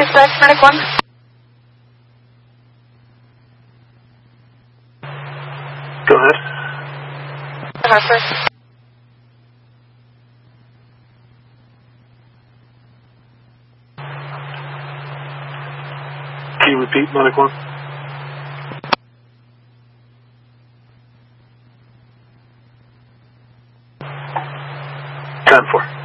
Dispatch, Medic 1. Go ahead. Sir. Can you repeat, Medic 1? 10-4.